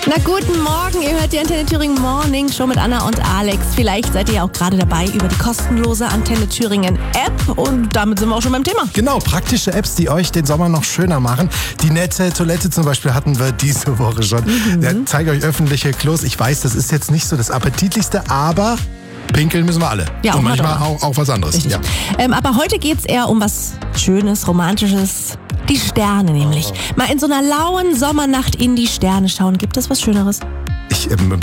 Na, guten Morgen, ihr hört die Antenne Thüringen Morning Show mit Anna und Alex. Vielleicht seid ihr ja auch gerade dabei über die kostenlose Antenne Thüringen App und damit sind wir auch schon beim Thema. Genau, praktische Apps, die euch den Sommer noch schöner machen. Die nette Toilette zum Beispiel hatten wir diese Woche schon. Ja, zeige euch öffentliche Klos. Ich weiß, das ist jetzt nicht so das Appetitlichste, aber pinkeln müssen wir alle. Ja, und manchmal auch was anderes. Ja. Aber heute geht's eher um was Schönes, Romantisches. Die Sterne nämlich. Mal in so einer lauen Sommernacht in die Sterne schauen. Gibt es was Schöneres? Ich bin